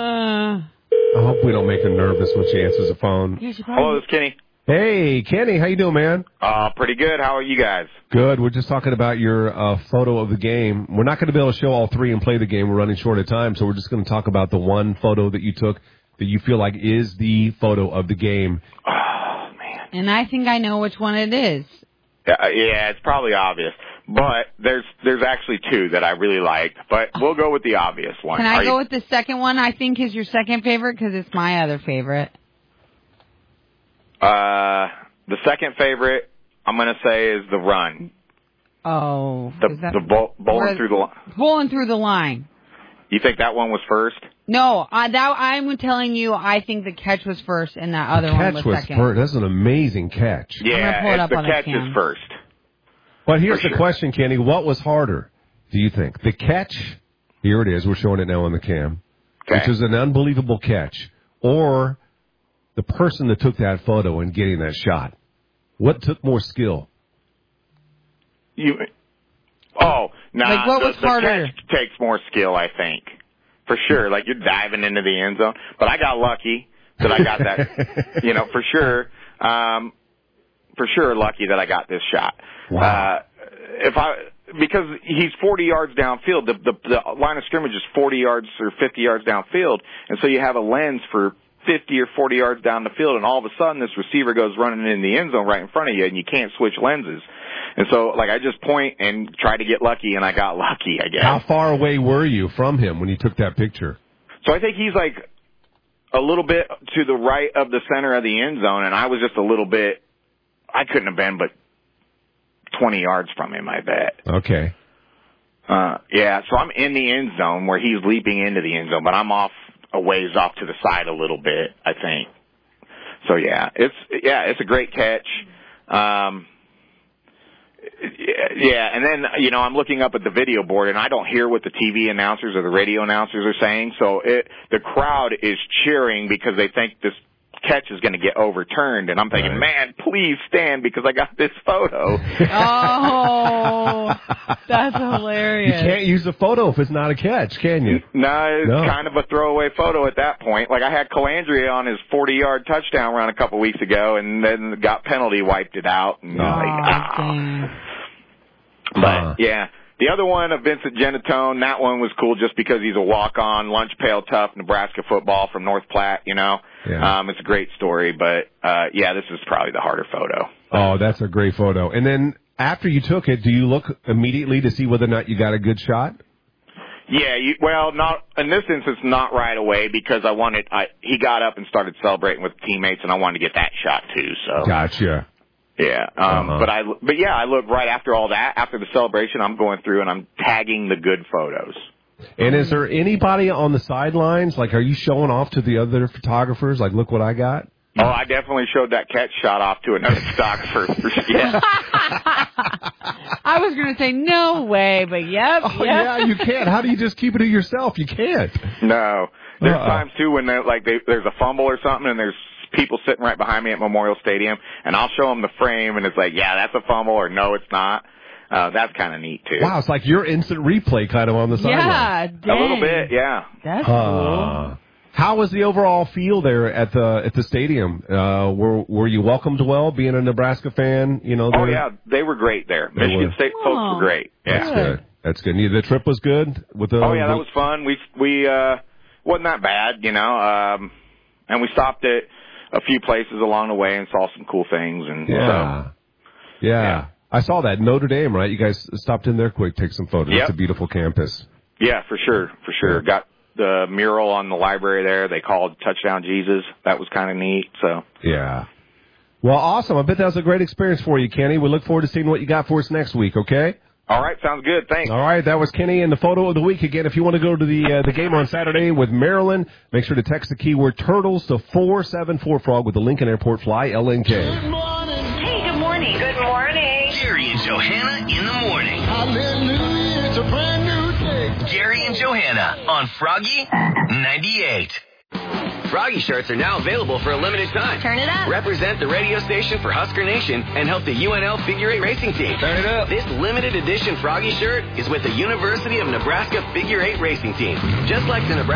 I hope we don't make her nervous when she answers the phone. Hello, this is Kenny. Hey, Kenny, how you doing, man? Pretty good. How are you guys? Good. We're just talking about your photo of the game. We're not going to be able to show all three and play the game. We're running short of time, so we're just going to talk about the one photo that you took that you feel like is the photo of the game. Oh, man. And I think I know which one it is. Yeah, it's probably obvious. But there's actually two that I really liked. But we'll go with the obvious one. Can I go with the second one I think is your second favorite? Because it's my other favorite. The second favorite, I'm going to say, is the run. Oh. Bowling through the line. Bowling through the line. You think that one was first? No, I'm telling you, I think the catch was first and that other one was second. First. That's an amazing catch. Yeah, the catch is first. But here's the question, Kenny. What was harder, do you think? The catch, here it is, we're showing it now on the cam, which is an unbelievable catch, or the person that took that photo and getting that shot? What took more skill? Like, what was harder? The catch takes more skill, I think. For sure. Like, you're diving into the end zone. But I got lucky that I got that, for sure. For sure lucky that I got this shot. Wow. Because he's 40 yards downfield. The line of scrimmage is 40 yards or 50 yards downfield. And so you have a lens for 50 or 40 yards down the field, and all of a sudden this receiver goes running in the end zone right in front of you, and you can't switch lenses. And so, I just point and try to get lucky, and I got lucky, I guess. How far away were you from him when you took that picture? So I think he's, a little bit to the right of the center of the end zone, and I was just a little bit, I couldn't have been but 20 yards from him, I bet. Okay. So I'm in the end zone where he's leaping into the end zone, but I'm off a ways off to the side a little bit, I think. So it's a great catch. And then, I'm looking up at the video board and I don't hear what the TV announcers or the radio announcers are saying. So the crowd is cheering because they think this catch is going to get overturned, and I'm thinking, man, please stand because I got this photo. Oh, that's hilarious. You can't use a photo if it's not a catch, can you? No, it's kind of a throwaway photo at that point. Like, I had Calandria on his 40-yard touchdown run a couple weeks ago, and then got penalty wiped it out. And But, the other one of Vincent Genatone, that one was cool just because he's a walk-on, lunch pail tough Nebraska football from North Platte, Yeah. It's a great story, but, this is probably the harder photo. Oh, that's a great photo. And then after you took it, do you look immediately to see whether or not you got a good shot? Yeah, not in this instance, not right away because he got up and started celebrating with teammates, and I wanted to get that shot too. So gotcha. Yeah, but I look right after all that. After the celebration, I'm going through and I'm tagging the good photos. And is there anybody on the sidelines? Like, are you showing off to the other photographers? Like, look what I got. Oh, I definitely showed that catch shot off to another photographer. Yeah. I was going to say no way, but yep. Yeah, you can't. How do you just keep it to yourself? You can't. No. There's times too when there's a fumble or something, and there's people sitting right behind me at Memorial Stadium, and I'll show them the frame, and it's like, yeah, that's a fumble, or no, it's not. That's kind of neat, too. Wow, it's like your instant replay kind of on the sideline. Yeah, dang. A little bit, yeah. That's cool. How was the overall feel there at the stadium? Were you welcomed well, being a Nebraska fan? Oh, yeah, they were great there. Michigan State folks were great. Yeah. That's good. The trip was good? That was fun. We wasn't that bad, and we stopped at a few places along the way and saw some cool things. And Yeah. I saw that. Notre Dame, right? You guys stopped in there quick, take some photos. Yep. It's a beautiful campus. Yeah, for sure. Yeah. Got the mural on the library there. They called Touchdown Jesus. That was kind of neat. So yeah. Well, awesome. I bet that was a great experience for you, Kenny. We look forward to seeing what you got for us next week, okay? All right, sounds good. Thanks. All right, that was Kenny and the photo of the week. Again, if you want to go to the game on Saturday with Maryland, make sure to text the keyword Turtles to 474-FROG with the Lincoln Airport Fly LNK. Good morning. Hey, good morning. Good morning. Gary and Johanna in the morning. Hallelujah, it's a brand new day. Gary and Johanna on Froggy 98. Froggy shirts are now available for a limited time. Turn it up. Represent the radio station for Husker Nation and help the UNL Figure 8 racing team. Turn it up. This limited edition Froggy shirt is with the University of Nebraska Figure 8 racing team. Just like the Nebraska